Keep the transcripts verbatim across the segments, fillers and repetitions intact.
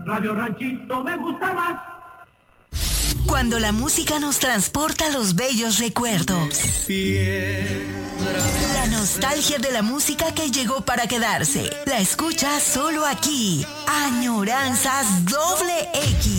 Radio Ranchito me gusta más. Cuando la música nos transporta a los bellos recuerdos. La nostalgia de la música que llegó para quedarse. La escuchas solo aquí. Añoranzas doble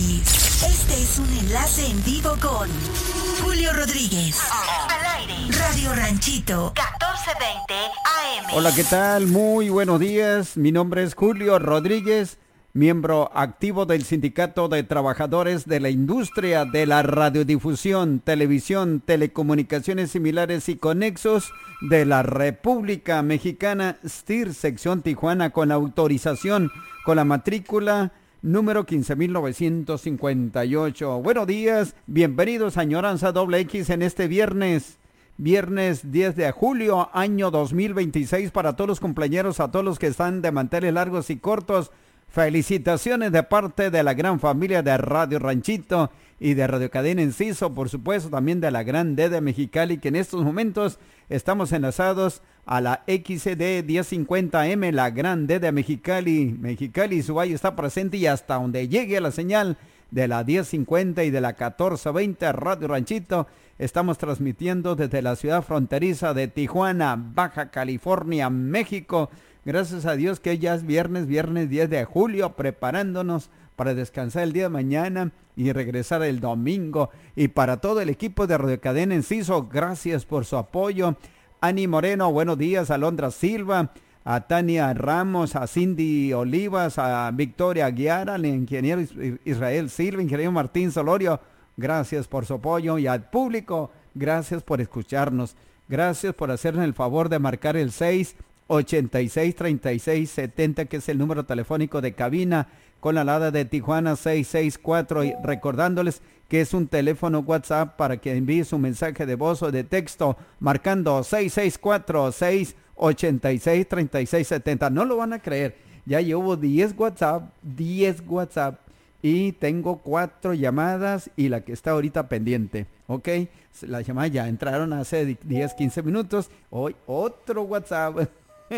X. Este es un enlace en vivo con Julio Rodríguez. Al aire. Radio Ranchito catorce veinte A M. Hola, ¿qué tal? Muy buenos días. Mi nombre es Julio Rodríguez, miembro activo del Sindicato de Trabajadores de la Industria de la Radiodifusión, Televisión, Telecomunicaciones Similares y Conexos de la República Mexicana, S T I R, sección Tijuana, con autorización, con la matrícula número quince mil novecientos cincuenta y ocho. Buenos días, bienvenidos a Añoranza Doble X en este viernes. Viernes diez de julio, año dos mil veintiséis, para todos los cumpleaños, a todos los que están de manteles largos y cortos. Felicitaciones de parte de la gran familia de Radio Ranchito y de Radio Cadena Enciso, por supuesto, también de la gran D de Mexicali, que en estos momentos estamos enlazados a la X D diez cincuenta M, la gran D de Mexicali. Mexicali, su valle está presente y hasta donde llegue la señal de la diez cincuenta y de la catorce veinte Radio Ranchito, estamos transmitiendo desde la ciudad fronteriza de Tijuana, Baja California, México. Gracias a Dios que ya es viernes, viernes diez de julio, preparándonos para descansar el día de mañana y regresar el domingo. Y para todo el equipo de Radio Cadena Enciso, gracias por su apoyo. Ani Moreno, buenos días. Alondra Silva, a Tania Ramos, a Cindy Olivas, a Victoria Aguiar, al ingeniero Israel Silva, ingeniero Martín Solorio, gracias por su apoyo. Y al público, gracias por escucharnos. Gracias por hacernos el favor de marcar el seis ochenta y seis, treinta y seis, setenta, que es el número telefónico de cabina con la alada de Tijuana seis seis cuatro, y recordándoles que es un teléfono WhatsApp para que envíe su mensaje de voz o de texto marcando seis seis cuatro, seis ochenta y seis, treinta y seis setenta. No lo van a creer, ya llevo diez WhatsApp, diez WhatsApp y tengo cuatro llamadas y la que está ahorita pendiente, ¿ok? Las llamadas ya entraron hace diez, quince minutos, hoy otro WhatsApp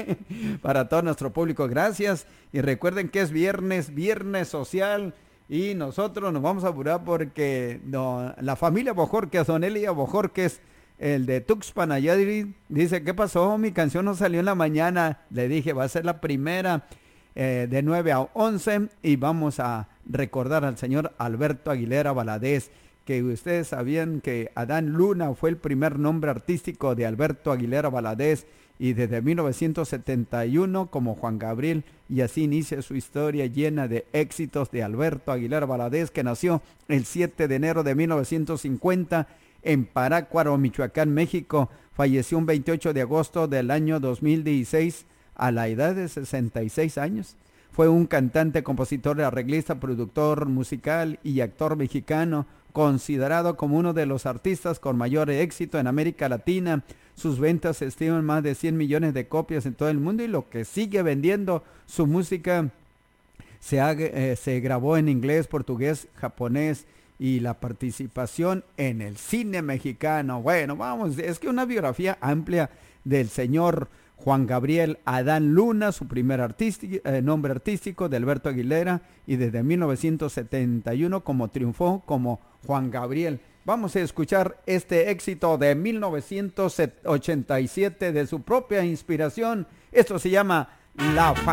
para todo nuestro público, gracias. Y recuerden que es viernes, viernes social, y nosotros nos vamos a apurar porque no, la familia Bojorquez, don Elia Bojorquez, el de Tuxpan, Nayarit, dice: ¿qué pasó? Mi canción no salió en la mañana. Le dije, va a ser la primera eh, de nueve a once, y vamos a recordar al señor Alberto Aguilera Valadez, que ustedes sabían que Adán Luna fue el primer nombre artístico de Alberto Aguilera Valadez, y desde mil novecientos setenta y uno como Juan Gabriel, y así inicia su historia llena de éxitos de Alberto Aguilera Valadez, que nació el siete de enero de mil novecientos cincuenta en Parácuaro, Michoacán, México. Falleció un veintiocho de agosto del año dos mil dieciséis a la edad de sesenta y seis años. Fue un cantante, compositor, arreglista, productor musical y actor mexicano, considerado como uno de los artistas con mayor éxito en América Latina. Sus ventas se estiman más de cien millones de copias en todo el mundo, y lo que sigue vendiendo su música se, ha, eh, se grabó en inglés, portugués, japonés, y la participación en el cine mexicano. Bueno, vamos, es que una biografía amplia del señor Juan Gabriel Adán Luna, su primer artístico, eh, nombre artístico de Alberto Aguilera, y desde mil novecientos setenta y uno como triunfó como Juan Gabriel. Vamos a escuchar este éxito de mil novecientos ochenta y siete de su propia inspiración. Esto se llama La Fa